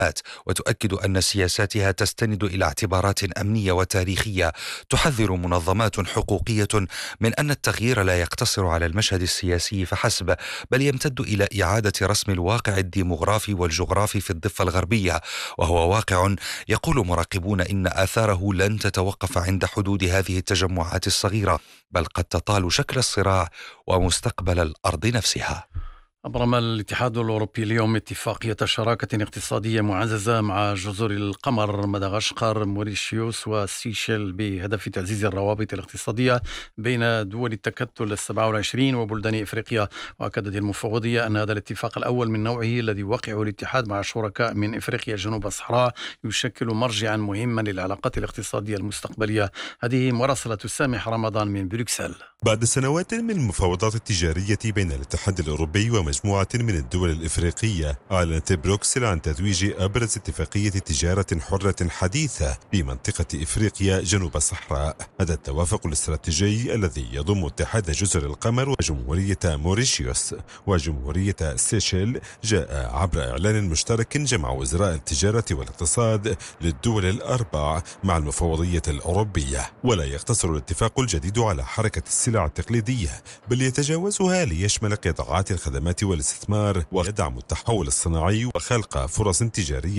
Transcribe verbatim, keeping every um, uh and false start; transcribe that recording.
وتؤكد أن سياساتها تستند إلى اعتبارات أمنية وتاريخية. تحذر منظمات حقوقية من أن التغيير لا يقتصر على المشهد السياسي فحسب، بل يمتد إلى إعادة رسم الواقع الديمغرافي والجغرافي في الضفة الغربية، وهو واقع يقول مراقبون إن آثاره لن تتوقف عند حدود هذه التجمعات الصغيرة، بل قد تطال شكل الصراع ومستقبل الأرض نفسها. أبرم الاتحاد الأوروبي اليوم اتفاقية شراكة اقتصادية معززة مع جزر القمر مدغشقر موريشيوس وسيشيل بهدف تعزيز الروابط الاقتصادية بين دول التكتل السبعة والعشرين وبلدان إفريقيا. وأكدت المفوضية أن هذا الاتفاق الأول من نوعه الذي وقعه الاتحاد مع شركاء من إفريقيا جنوب الصحراء يشكل مرجعا مهما للعلاقات الاقتصادية المستقبلية. هذه مراسلة سامح رمضان من بروكسل. بعد سنوات من المفاوضات التجارية بين الاتحاد الأوروبي ومجموعة من الدول الإفريقية، أعلنت بروكسل عن تتويج أبرز اتفاقية تجارة حرة حديثة في منطقة إفريقيا جنوب الصحراء. هذا التوافق الاستراتيجي الذي يضم اتحاد جزر القمر وجمهورية موريشيوس وجمهورية سيشيل جاء عبر إعلان مشترك جمع وزراء التجارة والاقتصاد للدول الأربع مع المفوضية الأوروبية. ولا يقتصر الاتفاق الجديد على حركة السلع التقليدية، بل يتجاوزها ليشمل قطاعات الخدمات والاستثمار ويدعم التحول الصناعي وخلق فرص تجارية